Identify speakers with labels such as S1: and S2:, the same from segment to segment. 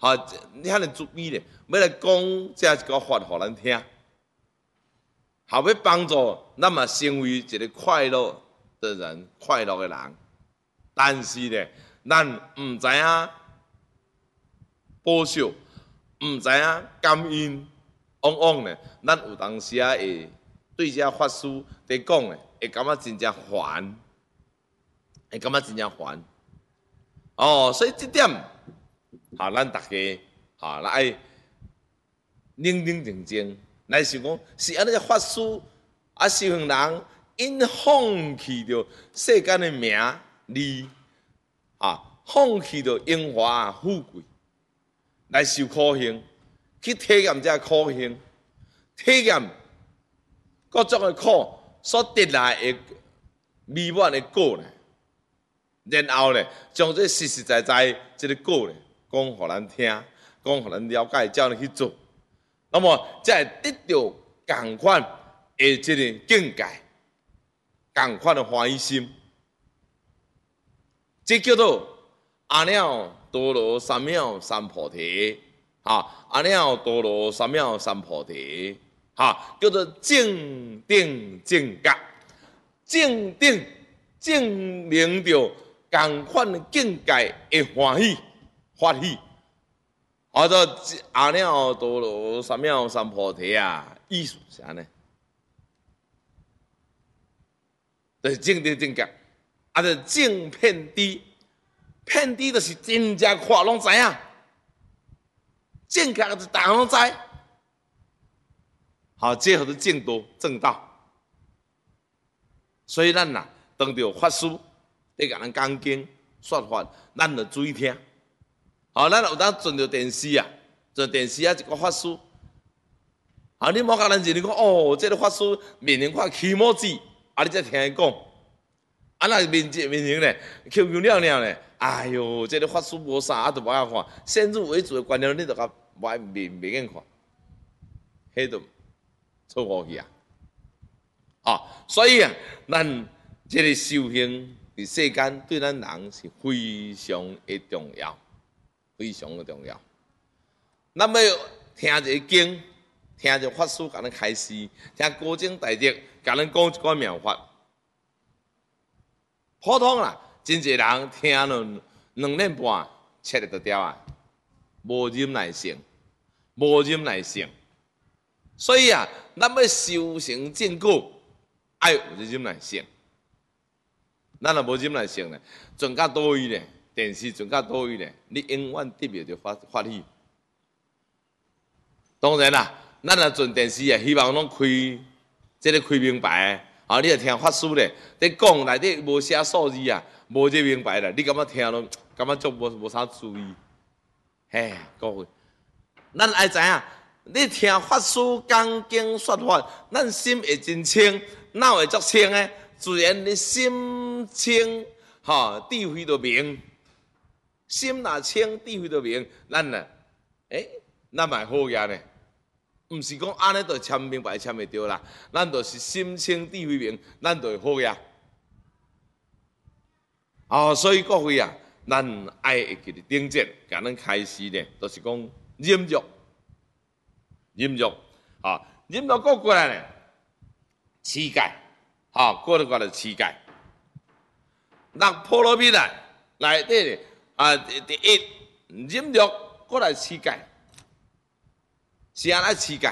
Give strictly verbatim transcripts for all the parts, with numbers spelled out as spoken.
S1: 哈，你遐尼注意咧，要来讲这一个法，互咱听，好要帮助咱嘛成为一个快乐的人，快乐的人。但是咧，咱唔知影保守，唔知影感恩，往往咧，咱有当时啊会对这法师伫讲咧，会感觉真正烦，会感觉真正烦。哦，所以这点。哈，咱大家哈来冷冷静静来想讲，是安尼个法师啊，修行人因放弃着世间的名利，啊，放弃着荣华富贵，来受苦行，去体验这苦行，体验各种的苦所得来的美满的果呢，然后呢，将这实实在在这个果呢。讲互咱听，讲互咱了解，照咱去做，那么才会得到同款的这个境界，同款的欢喜心。这叫做阿耨多罗三藐三菩提，哈，阿耨多罗三藐三菩提，哈，叫做正定正觉，正定证明着同款的境界的欢喜。发喜，或者阿耨多罗三藐三菩提啊，意思是安尼，就是正定正觉，啊，就是正遍知，遍知就是真正看拢知影，正觉就是大家拢知，好，这叫做正道正道。所以咱呐，当着法师在甲咱讲经说法，咱就注意听。好，咱有当转着电视啊，转电视啊，一个法师，啊，你莫甲咱认为讲哦，这个法师面型看起毛子，啊，你才听伊讲，啊，那面面型咧，Q Q 亮亮咧，哎哟，这个法师无啥，啊，都无爱看，先入为主的观念，你都甲无爱面面眼看，迄都错误去啊，啊，所以啊，咱这个修行伫世间对咱人是非常的重要。非常的重要。咱要听一个经，听一个法师甲咱开示，听高僧大德甲咱讲一寡妙法。普通啦，真侪人听了两年半，切了就掉啊，无忍耐性，无忍耐性。所以啊，咱要修成正果，爱有忍耐性。咱若无忍耐性咧，准到倒位咧。电视转到倒位咧，你永远得不到法法喜。当然啦，咱若转电视啊，希望拢开，即个开明白。啊，你若听法师咧，你讲内底无写数字啊，无这明白啦，你感觉听咯，感觉足无无啥注意。嘿，各位，咱爱知影，你听法师讲经说法，咱心会真清，脑会足清诶，自然你心清，吼，智慧就明。心若清，智慧就明，咱呢，诶，咱嘛好嘢呢。毋是讲安尼就签明白签袂着啦，咱就是心清智慧明，咱就会好嘢。哦，所以各位啊，咱爱会记得顶节，甲咱开始呢，就是讲忍辱，忍辱，啊，忍辱过过来呢，持戒，啊，过来过来持戒。六波罗蜜来内底啊，第一忍辱过来持戒，是安来持戒。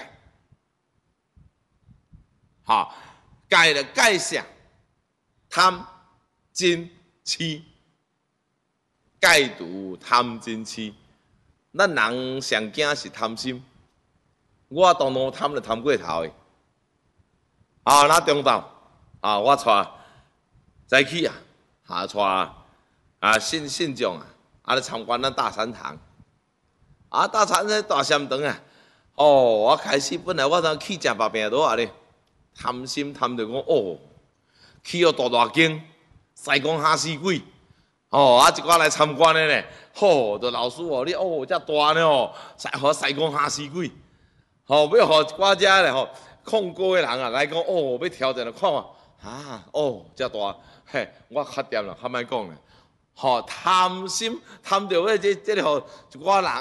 S1: 好，戒了戒啥？贪、嗔、痴，戒除贪、嗔、痴。咱人上惊是贪心，我当当贪就贪过头的。啊，那中昼啊，我带早起啊，下带啊信信众啊，啊来参观咱大禅堂。啊，大禅在大禅堂啊，哦，我开始本来我当去食白饼倒啊咧，贪心贪着讲哦，去哦大大间，西贡哈死鬼，哦，啊一寡来参观的咧，吼、哦，着老师哦，你哦遮大呢哦，西互西贡哈死鬼，吼、哦，要互一寡遮咧吼，控过的人啊来讲哦，要挑战来看啊，啊，哦，遮大，嘿，我较掂啦，较莫讲啦。吼、哦、贪心贪着迄即即个吼一寡人